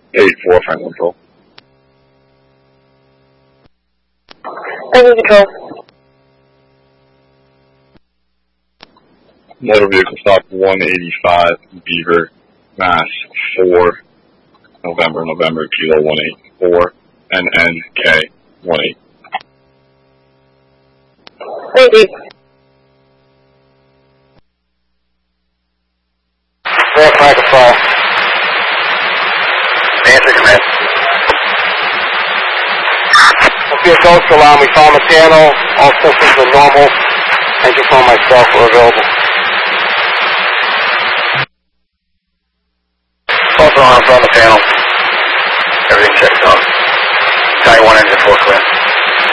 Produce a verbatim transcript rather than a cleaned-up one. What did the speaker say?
eight four, Franklin Control. Franklin Control. Motor vehicle stop one eighty-five, Beaver, Mass. four, November, November, Kilo one eight four, N N K one eight. Thank you. Four, Frank Control. Answer command. Okay, ghost alarm. We found the panel. All systems are normal. Engine for myself are available. Both alarms on the panel. Everything checked out. Type one engine, four clear.